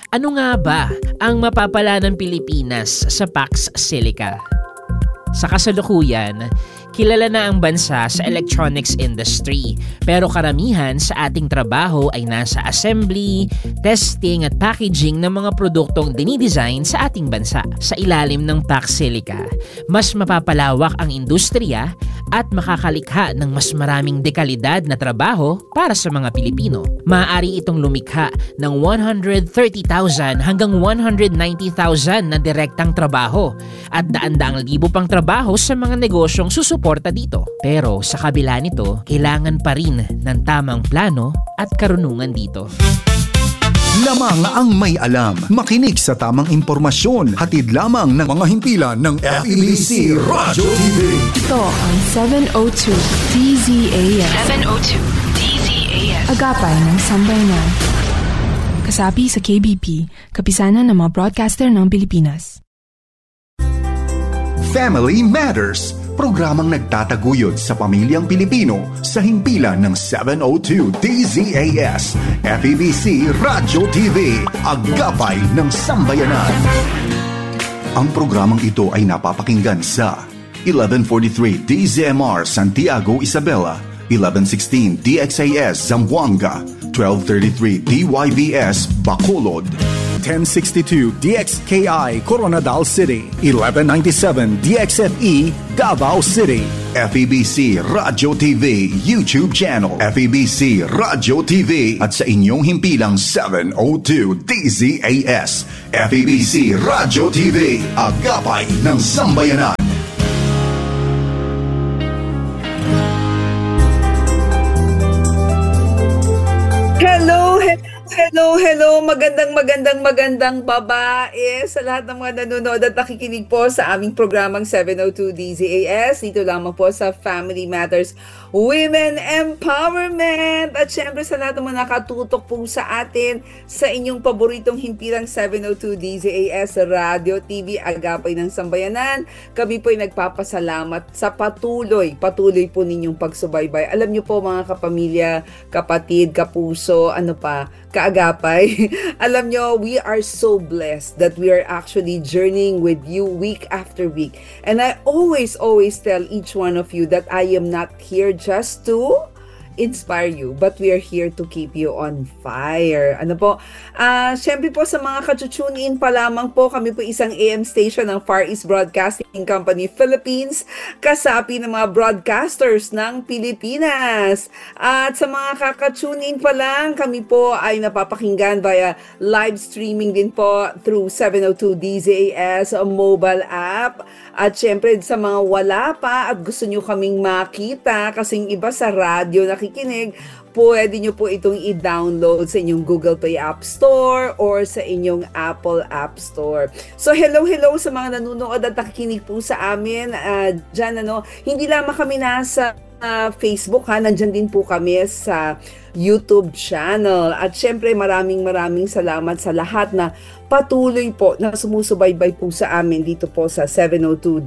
Ano nga ba ang mapapala ng Pilipinas sa Pax Silica? Sa kasalukuyan, kilala na ang bansa sa electronics industry, pero karamihan sa ating trabaho ay nasa assembly, testing at packaging ng mga produktong dinidesign sa ating bansa. Sa ilalim ng Pax Silica, mas mapapalawak ang industriya at makakalikha ng mas maraming dekalidad na trabaho para sa mga Pilipino. Maaari itong lumikha ng 130,000 hanggang 190,000 na direktang trabaho at daan-daang libo pang trabaho sa mga negosyong susuporta dito. Pero sa kabila nito, kailangan pa rin ng tamang plano at karunungan dito. Lamang ang may alam. Makinig sa tamang impormasyon. Hatid lamang ng mga himpilan ng FEBC Radyo TV. Ito ang 702 DZAS. 702 DZAS. Agapay ng Sambayanan. Kasapi sa KBP, kapisanan ng mga broadcaster ng Pilipinas. Family Matters. Programang nagtataguyod sa pamilyang Pilipino sa himpilan ng 702 DZAS. FEBC Radyo TV. Agapay ng Sambayanan. Ang programang ito ay napapakinggan sa 1143 DZMR Santiago, Isabela, 1116 DXAS Zamboanga, 1233 DYVS Bacolod, 1062 DXKI Coronadal City, 1197 DXFE Davao City. FEBC Radyo TV YouTube channel, FEBC Radyo TV at sa inyong himpilang 702 DZAS. FEBC Radyo TV, Agapay ng Sambayanan. Hello, magandang babae sa lahat ng mga nanonood at nakikinig po sa aming programang 702 DZAS. Dito lamang po sa Family Matters Women Empowerment. At syempre sa lahat ng mga nakatutok po sa atin sa inyong paboritong himpilang 702 DZAS Radio TV, Agapay ng Sambayanan. Kami po ay nagpapasalamat sa patuloy po ninyong pagsubaybay. Alam niyo po mga kapamilya, kapatid, kapuso, kaagapay. Alam nyo, we are so blessed that we are actually journeying with you week after week. And I always tell each one of you that I am not here just to inspire you, but we are here to keep you on fire. Syempre po sa mga ka-tune in pa lamang po, kami po isang AM station ng Far East Broadcasting Company Philippines, kasapi ng mga broadcasters ng Pilipinas. At sa mga kaka-tune in pa lang, kami po ay napapakinggan via live streaming din po through 702 DZAS mobile app. At syempre sa mga wala pa at gusto nyo kaming makita kasing iba sa radyo nakikinig, pwede nyo po itong i-download sa inyong Google Play App Store or sa inyong Apple App Store. So hello sa mga nanonood at nakikinig po sa amin. Dyan hindi lamang kami nasa Facebook nandyan din po kami sa YouTube channel. At syempre maraming salamat sa lahat na patuloy po na sumusubaybay po sa amin dito po sa 702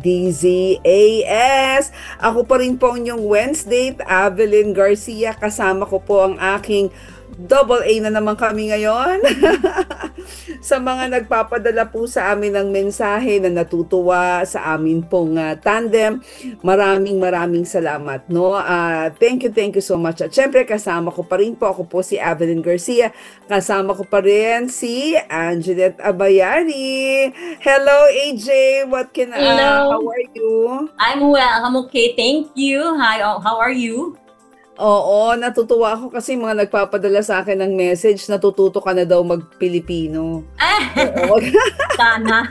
DZAS. Ako pa rin po ang inyong Wednesday, Avelyn Garcia. Kasama ko po ang aking double A na naman kami ngayon. Sa mga nagpapadala po sa amin ng mensahe na natutuwa sa amin pong tandem, maraming salamat. Thank you so much. At syempre kasama ko pa rin po, ako po si Avelyn Garcia. Kasama ko pa rin si Anjanette Abayari. Hello AJ, Hello. how are you? I'm well. I'm okay. Thank you. Hi. How are you? Oo, natutuwa ako kasi mga nagpapadala sa akin ng message, natututo ka na daw mag-Pilipino. Oo. Sana.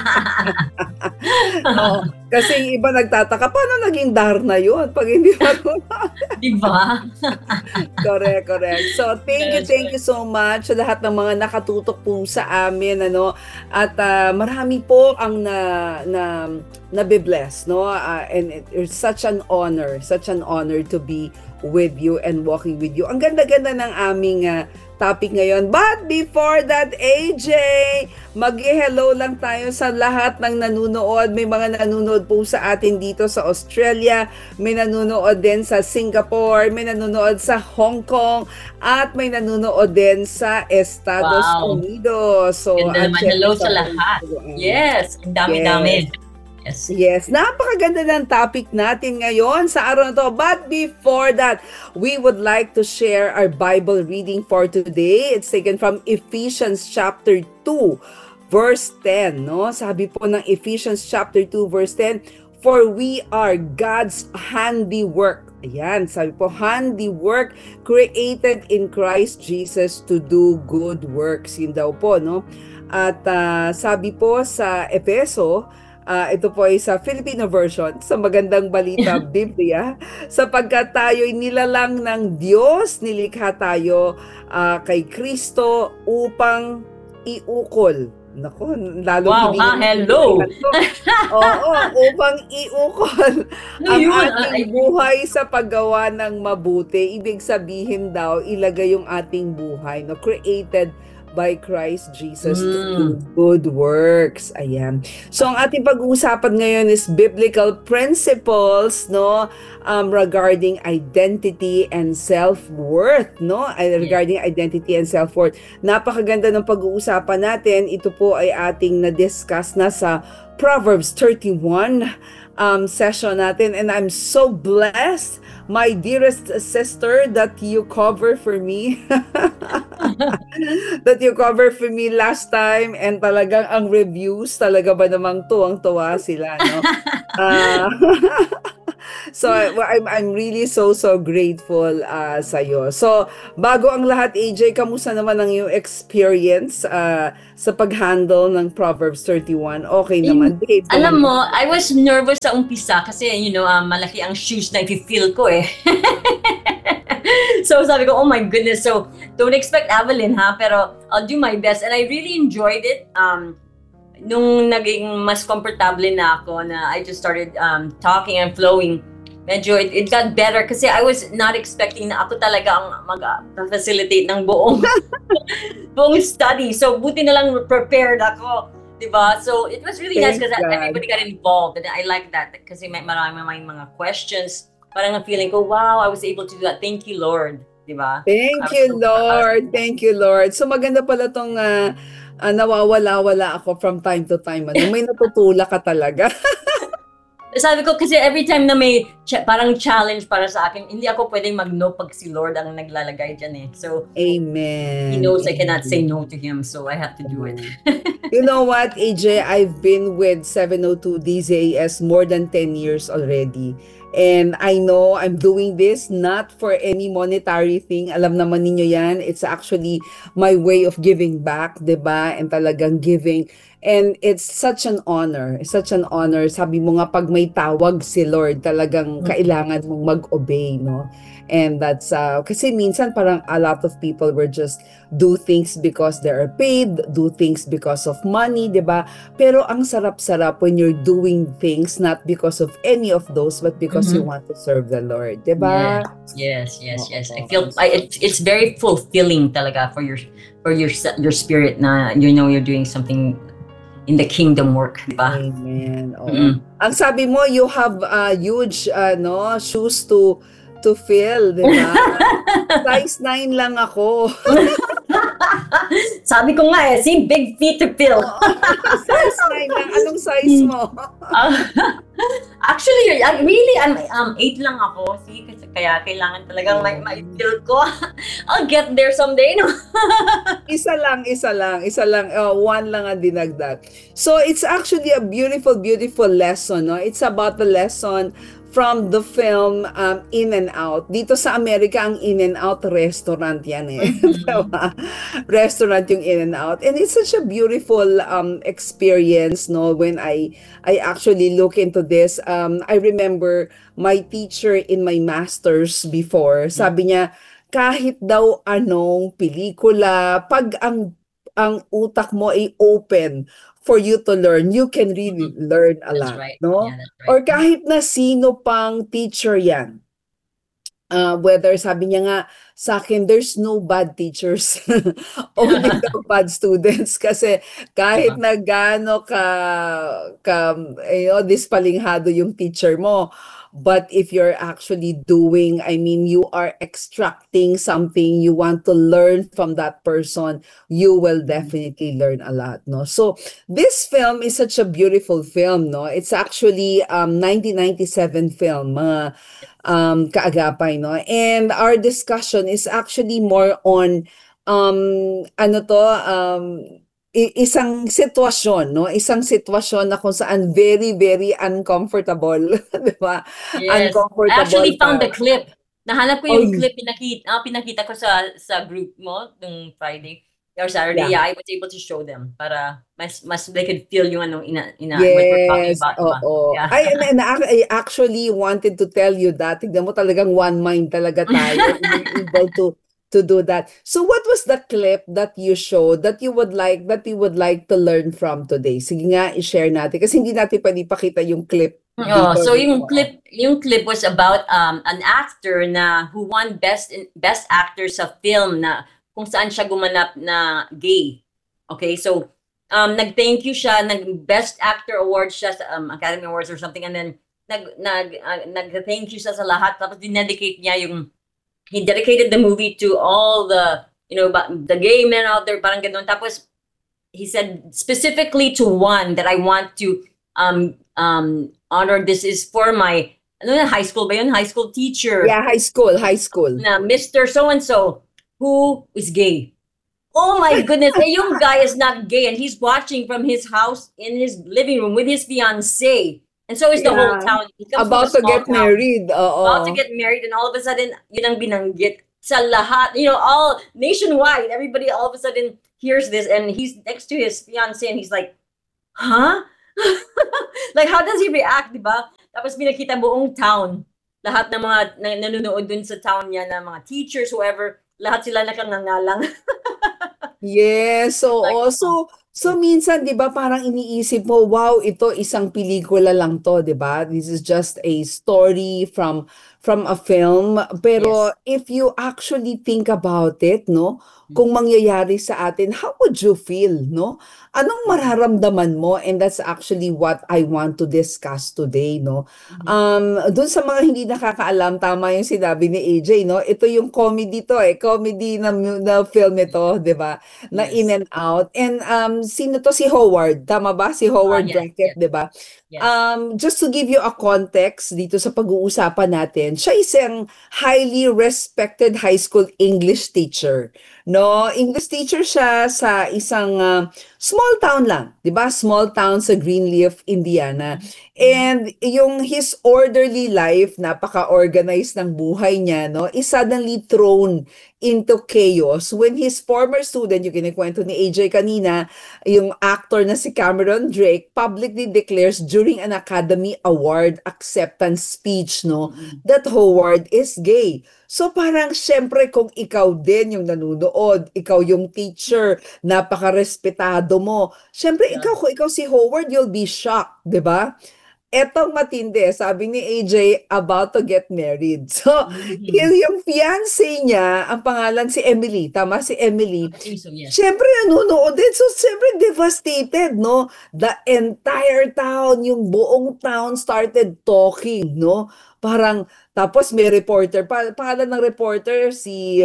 Oo. Kasi yung iba nagtataka, paano naging Darna yun? Pag hindi Diba? Correct. So, thank you so much sa lahat ng mga nakatutok po sa amin. At marami po ang nabibless. And it's such an honor to be with you and walking with you. Ang ganda-ganda ng aming topic ngayon. But before that, AJ, mag-hello lang tayo sa lahat ng nanunood. May mga nanunood po sa atin dito sa Australia, may nanunood din sa Singapore, may nanunood sa Hong Kong, at may nanunood din sa Estados Unidos. So, Ganda naman. Hello sa lahat. Yes, ang dami-dami. Yes, napakaganda ng topic natin ngayon sa araw na to. But before that, we would like to share our Bible reading for today. It's taken from Ephesians chapter 2, verse 10. No? Sabi po ng Ephesians chapter 2, verse 10, "For we are God's handiwork." Ayan, sabi po, handiwork created in Christ Jesus to do good works. Yun daw po, no? At sabi po sa Efeso, ito po ay sa Filipino version, sa Magandang Balita Biblia, sapagkat tayo'y nilalang ng Diyos, nilikha tayo kay Kristo upang iukol. Nako, lalo hello! Oo, upang iukol ang ating buhay sa paggawa ng mabuti. Ibig sabihin daw, ilagay yung ating buhay, no? Created by Christ Jesus to do good works. Ayan. So ang ating pag-uusapan ngayon is biblical principles, no, regarding identity and self-worth, no? Regarding identity and self-worth. Napakaganda ng pag-uusapan natin. Ito po ay ating na-discuss na sa Proverbs 31 session natin, and I'm so blessed, my dearest sister, that you cover for me last time, and talagang ang reviews talaga ba namang tuwang-tuwa sila, no? So I'm really so grateful sa iyo. So bago ang lahat, AJ, kamusta naman ang iyong experience sa pag-handle ng Proverbs 31? Okay naman, babe? Alam mo, I was nervous sa umpisa kasi malaki ang shoes na i-feel ko eh. So sabi ko, oh my goodness, so don't expect Evelyn pero I'll do my best, and I really enjoyed it. Nung naging mas komportable na ako, na I just started talking and flowing, medyo it got better kasi I was not expecting na ako talaga ang mag-facilitate ng buong study. So buti na lang prepared ako, diba? So it was really nice because everybody got involved, and I like that kasi may maraming mga questions. Parang ang feeling ko, wow, I was able to do that. Thank you, Lord. Diba? Thank you, Lord. Thank you, Lord. So maganda pala tong nawawala-wala ako from time to time. May natutula ka talaga. Sabi ko kasi every time na may parang challenge para sa akin, hindi ako pwedeng mag-no pag si Lord ang naglalagay dyan eh. So, Amen. He knows I cannot say no to Him, so I have to do it. You know what, AJ? I've been with 702 DZAS more than 10 years already. And I know I'm doing this not for any monetary thing. Alam naman ninyo yan. It's actually my way of giving back, diba? And talagang giving. And it's such an honor. It's such an honor. Sabi mo nga, pag may tawag si Lord, talagang kailangan mong mag-obey, no? And that's, kasi minsan parang a lot of people were just do things because they are paid, do things because of money, diba? Pero ang sarap-sarap when you're doing things not because of any of those, but because you want to serve the Lord, diba? Yes. I feel it's very fulfilling talaga for your spirit na you're doing something in the kingdom work, diba? Amen. Ang sabi mo, you have huge shoes to fill, diba? Size 9 lang ako. Sabi ko nga see, big feet to fill. Size 9 lang. Anong size mo? Actually, I'm 8 lang ako. See, kaya kailangan talagang ma-fill ko. I'll get there someday, no? Isa lang. One lang ang dinagdag. So, it's actually a beautiful lesson, no? It's about the lesson from the film In and Out. Dito sa Amerika, ang In and Out restaurant yan eh. Restaurant yung In and Out. And it's such a beautiful experience, no, when I actually look into this. I remember my teacher in my master's before, sabi niya, kahit daw anong pelikula, pag ang utak mo ay open for you to learn, you can really learn a lot, right. no? Yeah, that's right. Or kahit na sino pang teacher yan, whether sabi niya nga sa akin, there's no bad teachers. Only the bad students. Kasi kahit na gaano dispalinghado yung teacher mo, but if you're actually doing, I mean, you are extracting something you want to learn from that person, you will definitely learn a lot, no? So this film is such a beautiful film, no? It's actually 1997 film, mga kaagapay, no? And our discussion is actually more on isang sitwasyon, no? Isang sitwasyon na kung saan very, very uncomfortable, di ba? Yes. I Uncomfortable actually found pa. the clip. Nahanap ko yung Oh, clip, pinakita ko sa group mo nung Friday or Saturday. yeah. Yeah, I was able to show them para mas they could feel yung what we're talking Yes, about, diba? oo. Yeah. I actually wanted to tell you that. Tignan mo, talagang one mind talaga tayo. We're able to do that. So what was the clip that you showed that you would like to learn from today? Sige nga, i-share natin kasi hindi natin pwede ipakita yung clip Oh, dito. so yung clip was about an actor na who won best actor sa film na kung saan siya gumanap na gay. Okay, so nag-thank you siya, nag-best actor award siya sa Academy Awards or something, and then nag-thank you siya sa lahat, tapos dinedicate niya he dedicated the movie to all the the gay men out there, parang ganun. Tapos he said specifically to one that I want to honor. This is for my high school ba yun? High school teacher. Yeah, high school. Na Mr. So-and-so who is gay. Oh my goodness, yung guy is not gay and he's watching from his house in his living room with his fiancée. And so is the whole town. He comes from About a to small get town. married. About to get married, and all of a sudden, yun ang binanggit sa lahat. All nationwide, everybody all of a sudden hears this, and he's next to his fiancée, and he's like, huh? Like, how does he react, diba? Tapos binakita buong town. Lahat ng mga nanonood dun sa town niya, na mga teachers, whoever, lahat sila nakangangalang. Yes, so also so minsan 'di ba parang iniisip mo, wow, ito isang pelikula lang 'to, 'di ba? This is just a story from a film. Pero if you actually think about it, no, kung mangyayari sa atin, how would you feel, no? Anong mararamdaman mo? And that's actually what I want to discuss today, no? Doon sa mga hindi nakakaalam, tama yung sinabi ni AJ, no? Ito yung comedy to, comedy na film ito, 'di ba? Na Yes. in and out. And sino to, si Howard? Tama ba? Si Howard Yes, Brackett, yes. 'di ba? Yes. Just to give you a context dito sa pag-uusapan natin, siya isang highly respected high school English teacher. No, English teacher siya sa isang small town lang, 'di ba? Small town sa Greenleaf, Indiana. And yung his orderly life, napaka-organized ng buhay niya, no, is suddenly thrown into chaos when his former student, yung kinikwento ni AJ kanina, yung actor na si Cameron Drake, publicly declares during an Academy Award acceptance speech, no, that Howard is gay. So parang syempre kung ikaw din yung nanunood, ikaw yung teacher, napaka-respetado mo, syempre kung ikaw si Howard, you'll be shocked, 'di ba? Etong matindi, sabi ni AJ, about to get married. So, yung fiancé niya, ang pangalan si Emily, tama si Emily. So, yes. Siyempre, nanunood din. So, siyempre, devastated, no? The entire town, yung buong town started talking, no? Parang, tapos may reporter, pangalan ng reporter, si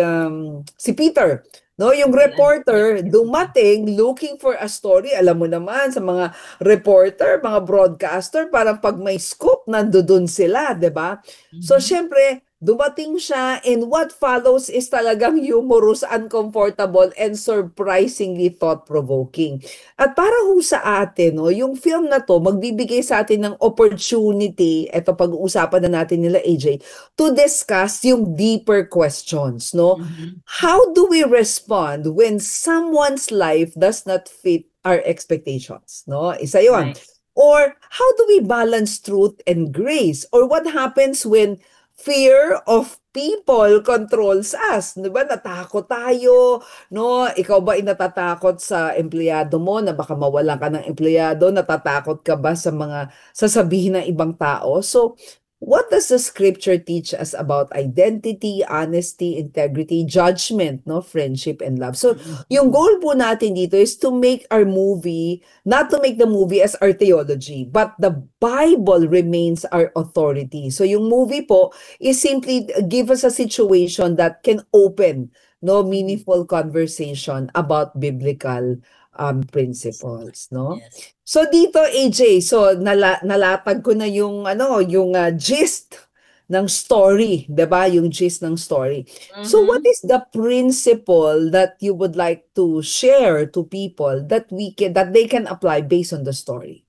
Peter. No, yung reporter dumating looking for a story. Alam mo naman sa mga reporter, mga broadcaster, parang pag may scoop, nandoon sila, 'di ba? So syempre, dumating siya, and what follows is talagang humorous, uncomfortable, and surprisingly thought-provoking. At para ho sa atin, no, yung film na to, magbibigay sa atin ng opportunity, eto pag-uusapan na natin nila AJ, to discuss yung deeper questions, no? How do we respond when someone's life does not fit our expectations, no? Isa yun. Right. Or how do we balance truth and grace? Or what happens when fear of people controls us? Diba? Natakot tayo, no? Ikaw ba natatakot sa empleyado mo na baka mawalan ka ng empleyado? Natatakot ka ba sa mga sasabihin ng ibang tao? So, what does the scripture teach us about identity, honesty, integrity, judgment, no, friendship, and love? So, yung goal po natin dito is to make our movie, not to make the movie as our theology, but the Bible remains our authority. So, yung movie po is simply give us a situation that can open no meaningful conversation about biblical principles, no? Yes. So dito AJ, so nalatag ko na yung yung gist ng story, 'di ba? Yung gist ng story. So what is the principle that you would like to share to people that they can apply based on the story?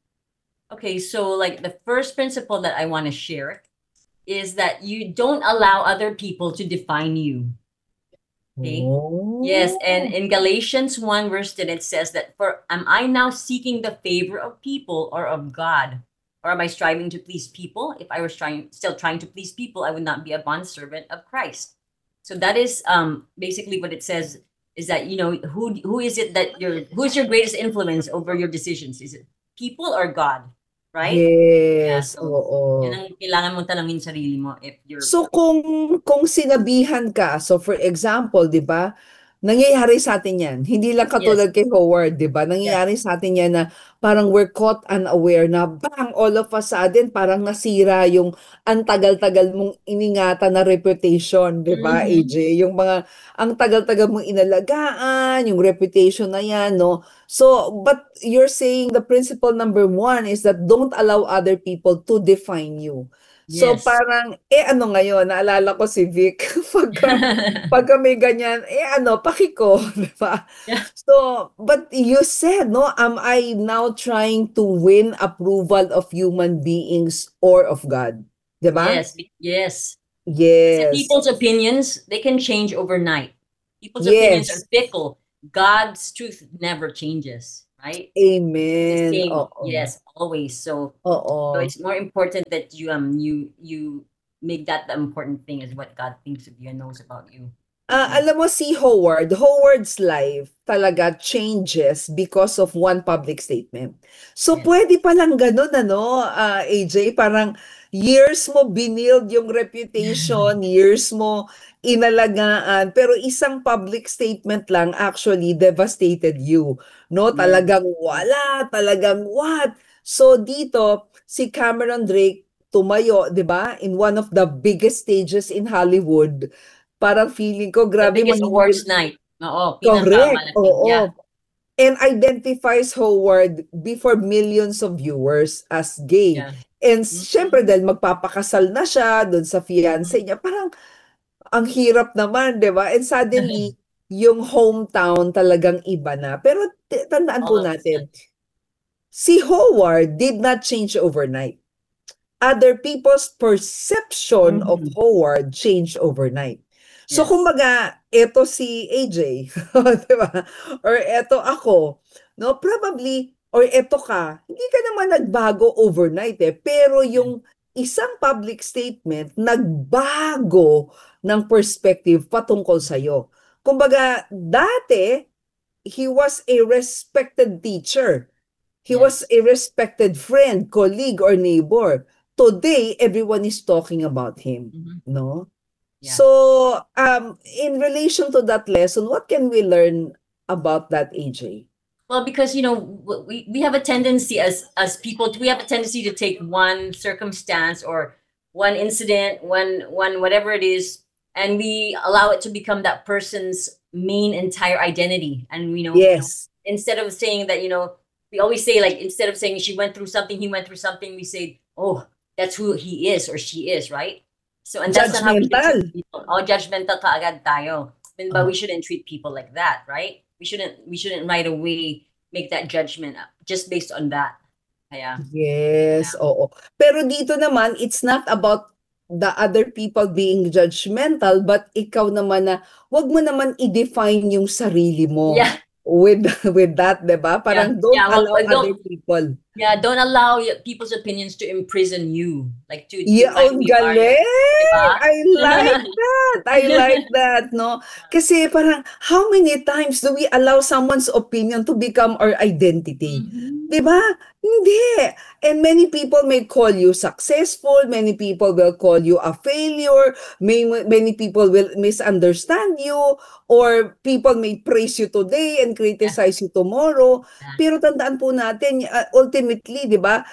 Okay, so like the first principle that I want to share is that you don't allow other people to define you. Okay. Oh. Yes, and in Galatians 1 verse 10 it says that, for am I now seeking the favor of people or of God? Or am I striving to please people? If I was still trying to please people, I would not be a bondservant of Christ. So that is basically what it says, is that, who is it that who's your greatest influence over your decisions? Is it people or God? Right? Yeah, Yes, so oo. yun ang kailangan mong tanongin sarili mo if you're... So kung sinabihan ka, so for example, 'di ba? Nangyayari sa atin 'yan. Hindi lang katulad kay Howard, 'di ba? Nangyayari sa atin 'yan na parang we're caught unaware na bang all of a sudden parang nasira yung ang tagal-tagal mong iningatan na reputation, 'di ba, AJ? Yung mga ang tagal-tagal mong inalagaan, yung reputation na 'yan, no? So, but you're saying the principle number 1 is that don't allow other people to define you. So Yes. parang, ano ngayon, naalala ko si Vic, pagka may ganyan, pakiko, di ba? Yeah. So, but you said, no, am I now trying to win approval of human beings or of God? Di ba? Yes, yes. Yes. People's opinions, they can change overnight. People's opinions are fickle. God's truth never changes, right? Amen. The same. Oo. Yes, always. So Oo. it's more important that you make that the important thing, is what God thinks of you and knows about you. Alam mo si Howard's life talaga changes because of one public statement. So Yes. pwede palang ganun AJ, parang years mo binild yung reputation, years mo inalagaan, pero isang public statement lang actually devastated you. No, Yes. talagang wala, talagang what? So dito si Cameron Drake tumayo, 'di ba? In one of the biggest stages in Hollywood. Parang feeling ko, The grabe biggest awards night. Oo, Correct, pinakamalaki. oo. Yeah. And identifies Howard before millions of viewers as gay. Yeah. And syempre dahil magpapakasal na siya doon sa fiancé niya, parang ang hirap naman, 'di ba? And suddenly, yung hometown talagang iba na. Pero tandaan po All of a natin, si Howard did not change overnight. Other people's perception of Howard changed overnight. So, Yes. kumbaga, eto si AJ, di ba? Or eto ako, no? Probably, or eto ka, hindi ka naman nagbago overnight pero yung isang public statement, nagbago ng perspective patungkol sa'yo. Kumbaga, dati, he was a respected teacher. He was a respected friend, colleague, or neighbor. Today, everyone is talking about him, no? Yeah. So, in relation to that lesson, what can we learn about that, AJ? Well, because we have a tendency as people, we have a tendency to take one circumstance or one incident, one whatever it is, and we allow it to become that person's main entire identity. And Yes. Instead of saying that, we always say, like, instead of saying she went through something, he went through something, we say, oh, that's who he is or she is, right? So, and that's not how we should Judgmental. treat people. Oh, judgmental kaagad tayo. But we shouldn't treat people like that, right? We shouldn't right away make that judgment just based on that. Kaya, Yes, oo. Pero dito naman, it's not about the other people being judgmental, but ikaw naman na, wag mo naman i-define yung sarili mo. Yeah. With that, 'di ba? Parang don't Yeah, allow don't- other people. yeah, don't allow people's opinions to imprison you. Like to Yeah, define ang who you are. galing! Diba? I like that. I like that, no? Kasi parang, how many times do we allow someone's opinion to become our identity? Di ba? Hindi. And many people may call you successful, many people will call you a failure, many people will misunderstand you, or people may praise you today and criticize you tomorrow. Pero tandaan po natin, ultimately, di ba,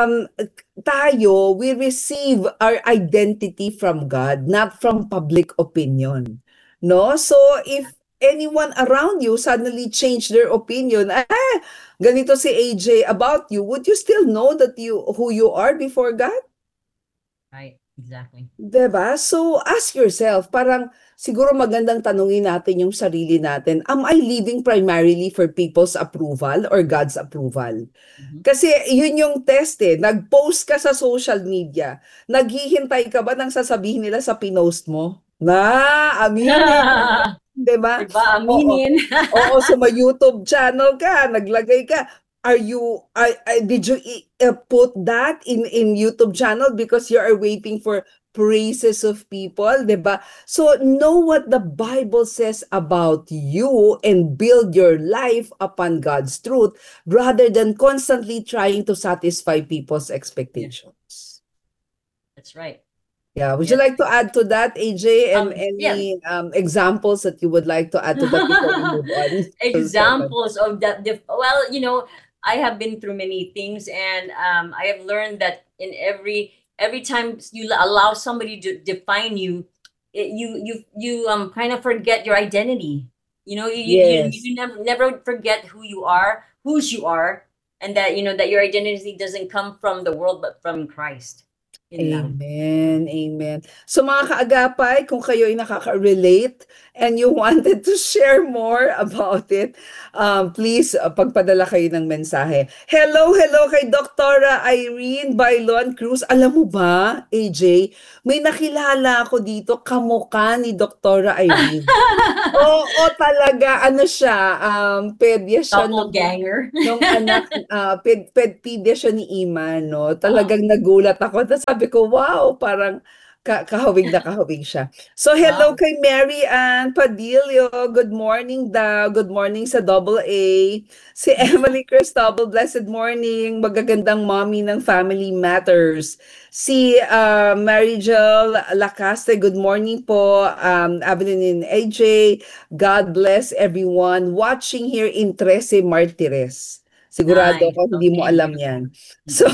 tayo, we receive our identity from God, not from public opinion. No? So, if anyone around you suddenly change their opinion, ganito si AJ about you, would you still know that who you are before God? Right, exactly. Diba? So, ask yourself, parang siguro magandang tanungin natin yung sarili natin, am I living primarily for people's approval or God's approval? Kasi yun yung test eh. Nag-post ka sa social media, naghihintay ka ba ng sasabihin nila sa pinost mo? Aminin. Diba? Diba? Oo. Aminin. Oo, sa may YouTube channel ka, naglagay ka. Did you put that in YouTube channel because you are waiting for praises of people, diba? So know what the Bible says about you and build your life upon God's truth rather than constantly trying to satisfy people's expectations. That's right. Yeah, would you like to add to that, AJ, and Yeah. any examples that you would like to add to that before we move on? Examples of that. Well, I have been through many things, and I have learned that in every time you allow somebody to define you, you kind of forget your identity. Yes. You never forget whose you are, and that that your identity doesn't come from the world but from Christ. Yun lang. Amen, amen. So mga kaagapay, kung kayo ay nakaka-relate and you wanted to share more about it, please pagpadala kayo ng mensahe. Hello kay Doktora Irene Bailon Cruz. Alam mo ba, AJ, may nakilala ako dito, kamukha ni Doktora Irene. Oo, talaga, ano siya, pedya siya Doppelganger. nung anak, pedya siya ni Iman, no? Talagang nagulat ako. Tapos sabi ko, wow, parang kahawig na kahawig siya. So, hello Wow. kay Mary Ann Padillo. Good morning daw. Good morning sa Double A. Si Emily Cristobal, blessed morning. Magagandang mommy ng Family Matters. Si Mary Jo Lacaste, good morning po. Abilene AJ, God bless everyone watching here in Trece Martires. Sigurado Nice. ako hindi mo Okay. alam yan. So,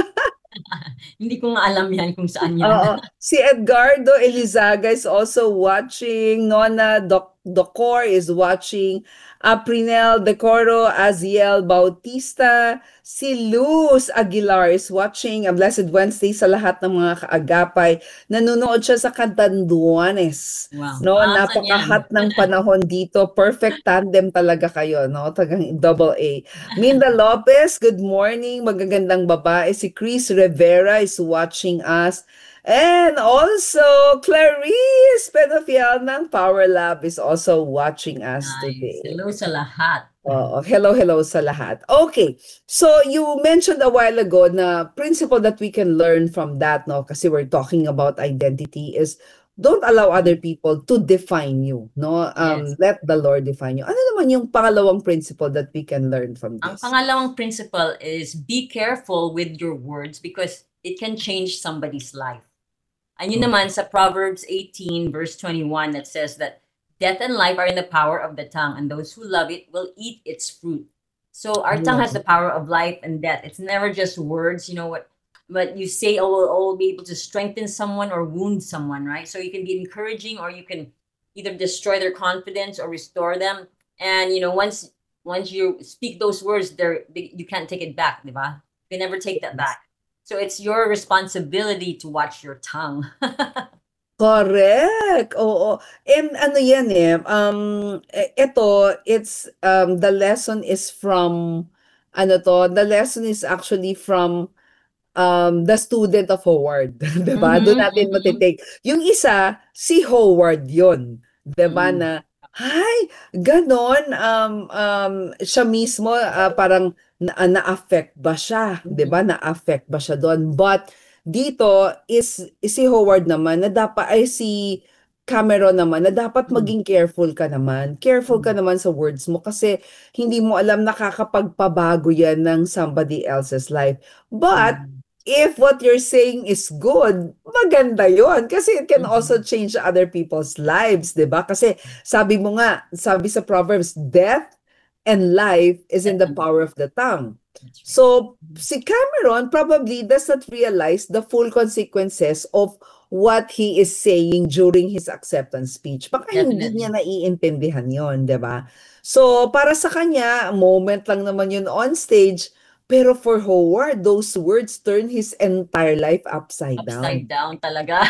Hindi ko nga alam yan kung saan yan. oo. Si Edgardo Elizaga is also watching. Nona Docor is watching. Aprinel Decoro Aziel Bautista. Si Luz Aguilar is watching. A Blessed Wednesday sa lahat ng mga kaagapay. Nanonood siya sa Catanduanes. Wow. No, Saan napaka-hot ng panahon dito. Perfect tandem talaga kayo, no? Tagang double A. Minda Lopez, good morning. Magagandang babae. Si Chris Rivera is watching us. And also, Clarice Penafiel ng Power Lab is also watching us Nice. today. Hello sa lahat. Hello sa lahat. Okay, so you mentioned a while ago na principle that we can learn from that, no? Kasi we're talking about identity is don't allow other people to define you, no? Yes. Let the Lord define you. Ano naman yung pangalawang principle that we can learn from Ang this? pangalawang principle is be careful with your words because it can change somebody's life. And yun naman sa Proverbs 18 verse 21 that says that death and life are in the power of the tongue, and those who love it will eat its fruit. So our tongue has the power of life and death. It's never just words, what you say will be able to strengthen someone or wound someone, right? So you can be encouraging or you can either destroy their confidence or restore them. And once you speak those words, you can't take it back, di ba? You can never take that back. So it's your responsibility to watch your tongue. Correct. Oo. And ano yan it's the lesson is from the lesson is actually from the student of Howard, 'di ba? Doon natin matitake. Yung isa si Howard 'yon, 'di ba na ganon siya mismo parang na-affect ba siya, 'di ba? Na-affect ba siya doon? But dito is si Howard naman na dapat ay si Cameron naman, na dapat maging careful ka naman. Careful ka naman sa words mo kasi hindi mo alam nakakapagpabago yan ng somebody else's life. But, if what you're saying is good, maganda yon kasi it can also change other people's lives, di ba? Kasi sabi mo nga, sabi sa Proverbs, death and life is in the power of the tongue. So, si Cameron probably does not realize the full consequences of what he is saying during his acceptance speech. Baka hindi niya naiintindihan yon, di ba? So, para sa kanya, moment lang naman yun on stage, pero for Howard, those words turn his entire life upside down. Upside down talaga.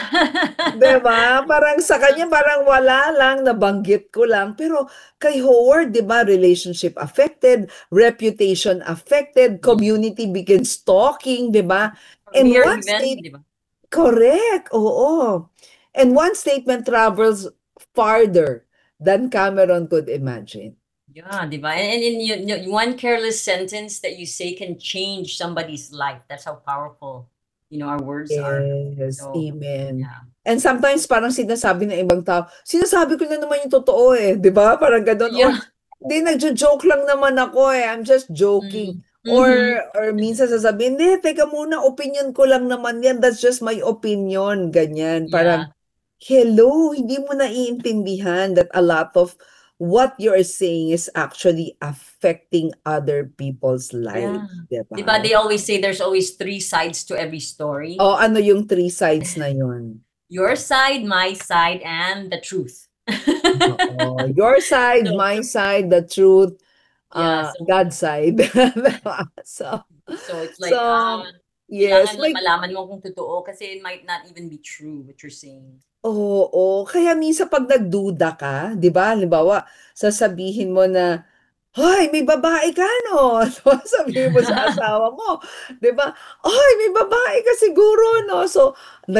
Diba? Parang sa kanya, parang wala lang, nabanggit ko lang. Pero kay Howard, diba, relationship affected, reputation affected, community begins talking, diba? And Mere one event, state, di ba? correct, oo. And one statement travels farther than Cameron could imagine. Yeah, di ba? And one careless sentence that you say can change somebody's life. That's how powerful, our words are. Yes, So, amen. yeah. And sometimes parang sinasabi ng ibang tao, sinasabi ko na naman yung totoo eh, di ba? Parang gano'n. Or, Yeah. di, nagjo-joke lang naman ako eh, I'm just joking. Or minsan sasabihin, hindi, teka muna, opinion ko lang naman yan, that's just my opinion, ganyan. Parang, hello, hindi mo naiintindihan that a lot of what you're saying is actually affecting other people's lives. Yeah. Diba? Diba, they always say there's always three sides to every story. O, ano yung three sides na yun? Your side, my side, and the truth. Oo. Your side, my side, the truth, Yeah, so, God's side. So, it's like, yes, kailangan malaman mo kung totoo kasi it might not even be true what you're saying. oo. Kaya minsan pag nagduda ka, di ba? Halimbawa, sasabihin mo na, hoy, may babae ka, no? So, sabihin mo sa asawa mo, di ba? Hoy, may babae ka siguro, no? So,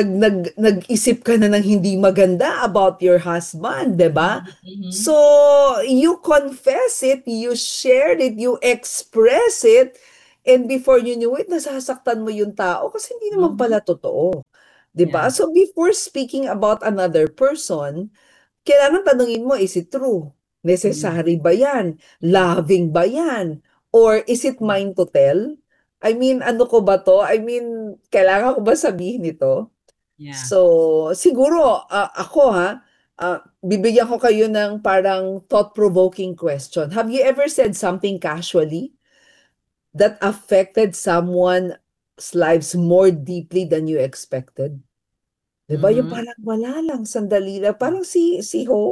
nag-isip ka na ng hindi maganda about your husband, di ba? So, you confess it, you shared it, you express it, and before you knew it, nasasaktan mo yung tao kasi hindi naman pala totoo. Di ba? Yeah. So, before speaking about another person, kailangan tanungin mo, is it true? Necessary ba yan? Loving ba yan? Or is it mine to tell? I mean, ano ko ba to? I mean, kailangan ko ba sabihin ito? Yeah. So, siguro, ako bibigyan ko kayo ng parang thought-provoking question. Have you ever said something casually that affected someone's lives more deeply than you expected? Diba? Yung parang wala lang, sandali lang. Parang si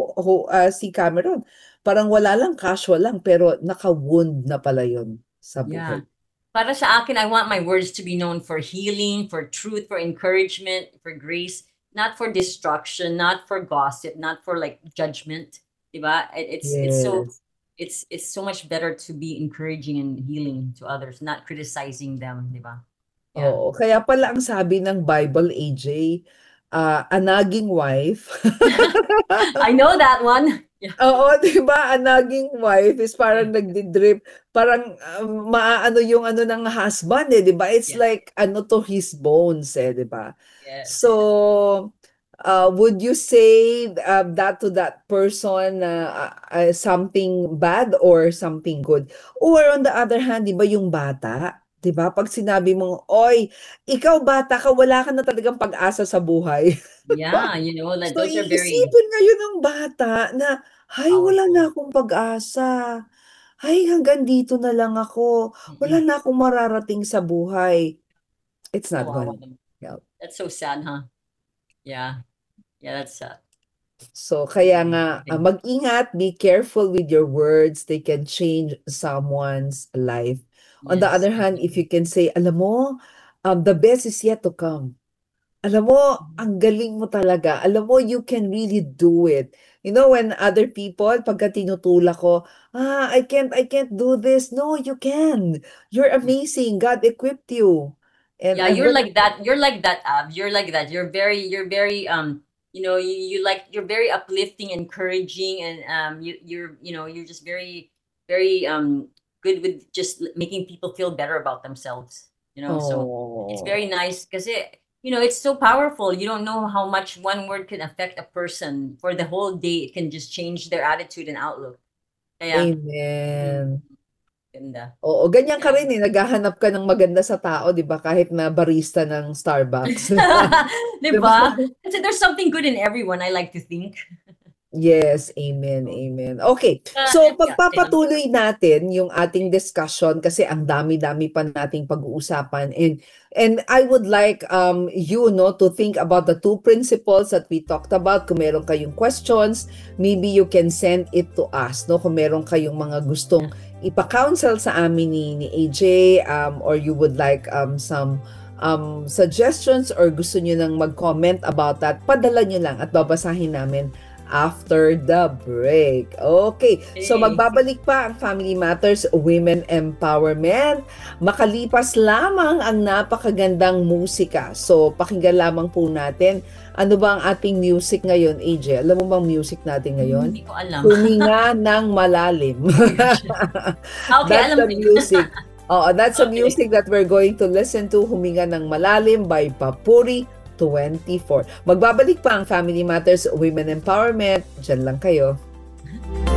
Cameron, parang wala lang, casual lang, pero naka-wound na pala yun sa buhay. Yeah. Para sa akin, I want my words to be known for healing, for truth, for encouragement, for grace, not for destruction, not for gossip, not for like judgment. Diba? It's so much better to be encouraging and healing to others, not criticizing them, diba? Yeah. Oo, kaya pala ang sabi ng Bible, AJ, a nagging wife. I know that one. Yeah. Oo, di ba? A nagging wife is parang nagdidrip, parang maaano yung ano ng husband di ba? It's like ano to his bones di ba? Yes. So, would you say that to that person something bad or something good? Or on the other hand, di ba yung bata? Di ba? Pag sinabi mong, oy, ikaw bata ka, wala ka na talagang pag-asa sa buhay. Yeah, like So, those are very iisipin ngayon ng bata na, ay, wala na akong pag-asa. Ay, hanggang dito na lang ako. Wala na akong mararating sa buhay. It's not kawawa gonna naman. help. That's so sad, huh? Yeah. Yeah, that's sad. So, kaya nga, mag-ingat, be careful with your words. They can change someone's life. On the Yes. other hand, if you can say, alam mo, the best is yet to come. Alam mo, ang galing mo talaga. Alam mo, you can really do it. You know, when other people, pagka tinutulak ko, I can't do this. No, you can. You're amazing. God equipped you. And Yeah, I'm you're gonna- like that. You're like that, Ab. You're like that. You're very you're very uplifting, encouraging, and you're just very, very good with just making people feel better about themselves. So it's very nice because it's so powerful. You don't know how much one word can affect a person for the whole day. It can just change their attitude and outlook. Kaya, Amen. ganda. Oo, ganyan ka rin eh. Naghahanap ka ng maganda sa tao, di ba? Kahit na barista ng Starbucks. Diba? Kasi there's something good in everyone, I like to think. Yes, amen, amen. Okay, so pagpapatuloy natin yung ating discussion kasi ang dami-dami pa nating pag-uusapan and I would like to think about the two principles that we talked about. Kung meron kayong questions, maybe you can send it to us, no? Kung meron kayong mga gustong ipa-counsel sa amin ni AJ or you would like some suggestions or gusto nyo nang mag-comment about that, padala nyo lang at babasahin namin after the break. Okay, so magbabalik pa ang Family Matters Women Empowerment. Makalipas lamang ang napakagandang musika. So pakinggan lamang po natin. Ano ba ang ating music ngayon, AJ? Alam mo bang music natin ngayon? Hindi ko alam. Huminga ng malalim. Okay, That's alam the ko. music. That's the music that we're going to listen to. Huminga ng malalim by Papuri 24. Magbabalik pa ang Family Matters Women Empowerment. Diyan lang kayo.